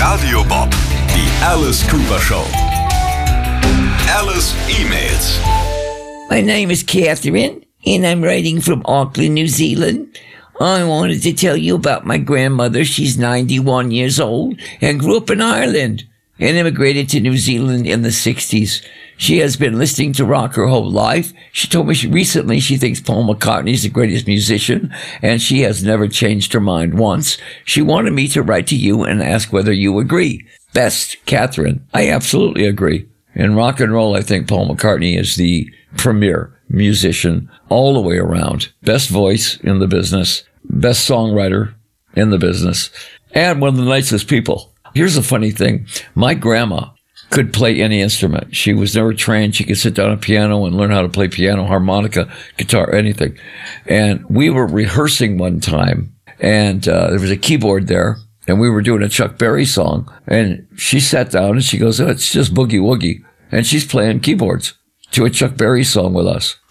Radio Bob, die Alice Cooper Show. Alice emails. My name is Catherine, and I'm writing from Auckland, New Zealand. I wanted to tell you about my grandmother. She's 91 years old and grew up in Ireland and immigrated to New Zealand in the 60s. She has been listening to rock her whole life. She told me recently she thinks Paul McCartney is the greatest musician, and she has never changed her mind once. She wanted me to write to you and ask whether you agree. Best, Catherine. I absolutely agree. In rock and roll, I think Paul McCartney is the premier musician all the way around. Best voice in the business, best songwriter in the business, and one of the nicest people. Here's a funny thing. My grandma could play any instrument. She was never trained. She could sit down at a piano and learn how to play piano, harmonica, guitar, anything. And we were rehearsing one time, and there was a keyboard there, and we were doing a Chuck Berry song. And she sat down and she goes, "Oh, it's just Boogie Woogie." And she's playing keyboards to a Chuck Berry song with us.